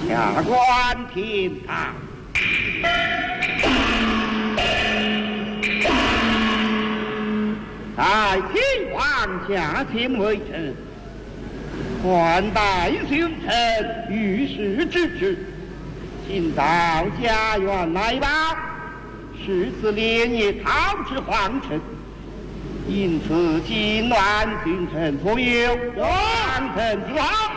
下官听他。太亲王下迁为臣，还待兄臣御史之职，请到家园来报，是次连夜逃至皇城，因此今晚君臣所有，皇臣之好。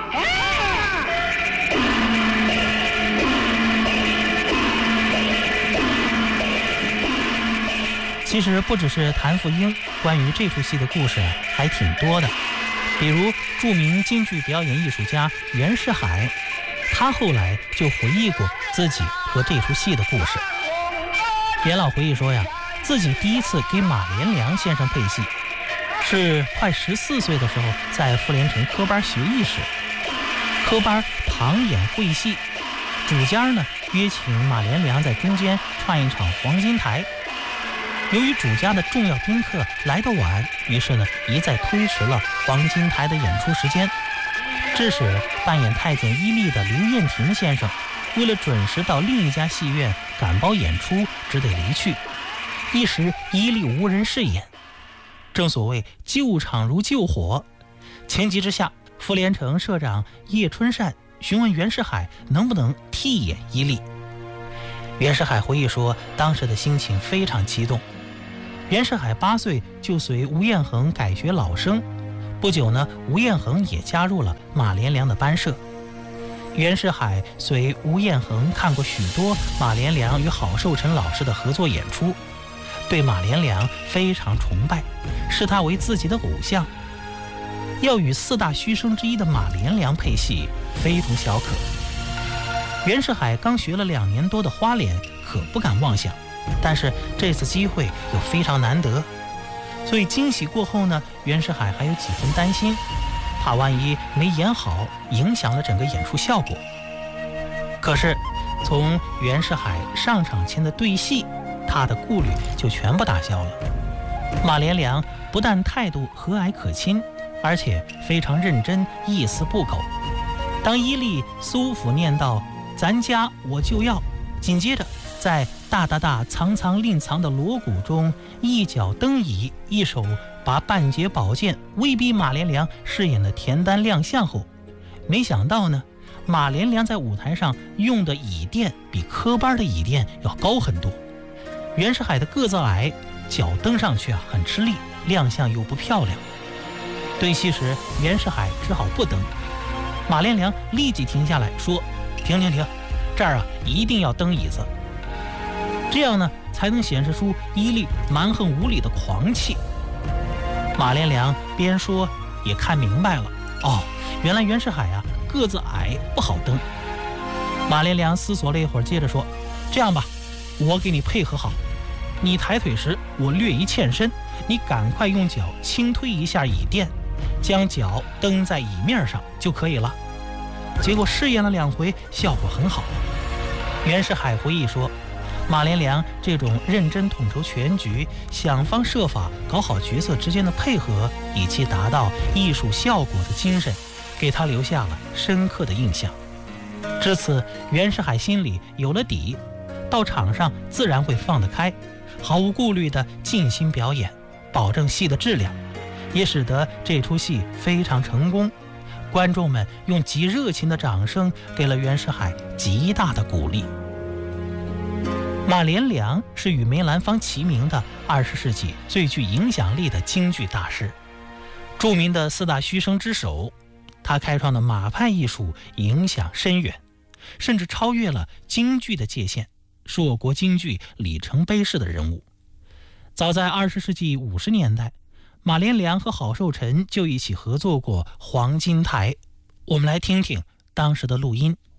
其实不只是谭富英，关于这出戏的故事还挺多的。比如著名京剧表演艺术家袁世海，他后来就回忆过自己和这出戏的故事。袁老回忆说呀，自己第一次给马连良先生配戏，是快14岁的时候在傅连城科班学艺时，科班旁演会戏，主家呢约请马连良在中间串一场黄金台。由于主家的重要宾客来得晚，于是呢一再推迟了黄金台的演出时间，致使扮演太监伊利的刘彦廷先生为了准时到另一家戏院赶包演出，只得离去，一时伊利无人饰演。正所谓救场如救火，情急之下，傅连城社长叶春善询问袁世海能不能替演伊利。袁世海回忆说，当时的心情非常激动。袁世海8岁就随吴彦衡改学老生，不久呢，吴彦衡也加入了马连良的班社。袁世海随吴彦衡看过许多马连良与郝寿臣老师的合作演出，对马连良非常崇拜，视他为自己的偶像。要与4大须生之一的马连良配戏，非同小可。袁世海刚学了2年多的花脸，可不敢妄想。但是这次机会又非常难得，所以惊喜过后呢，袁世海还有几分担心，怕万一没演好，影响了整个演出效果。可是从袁世海上场前的对戏，他的顾虑就全部打消了。马连良不但态度和蔼可亲，而且非常认真，一丝不苟。当伊利苏府念到咱家我就要，紧接着在大大大藏藏令藏的锣鼓中，一脚蹬椅，一手把半截宝剑威逼马连良饰演的田丹亮相后，没想到呢，马连良在舞台上用的椅垫比科班的椅垫要高很多。袁世海的个子矮，脚蹬上去很吃力，亮相又不漂亮。对戏时，袁世海只好不蹬。马连良立即停下来说：“停，这儿一定要蹬椅子。”这样呢，才能显示出伊利蛮横无理的狂气。马连良边说也看明白了，原来袁世海个子矮不好蹬。马连良思索了一会儿，接着说：“这样吧，我给你配合好，你抬腿时我略一欠身，你赶快用脚轻推一下椅垫，将脚蹬在椅面上就可以了。”结果试验了2回，效果很好。袁世海回忆说，马连良这种认真统筹全局，想方设法搞好角色之间的配合，以期达到艺术效果的精神，给他留下了深刻的印象。至此，袁世海心里有了底，到场上自然会放得开，毫无顾虑地尽心表演，保证戏的质量，也使得这出戏非常成功。观众们用极热情的掌声给了袁世海极大的鼓励。马连良是与梅兰芳齐名的20世纪最具影响力的京剧大师，著名的4大须生之首。他开创的马派艺术影响深远，甚至超越了京剧的界限，是我国京剧里程碑式的人物。早在20世纪50年代，马连良和郝寿臣就一起合作过《黄金台》，我们来听听当时的录音。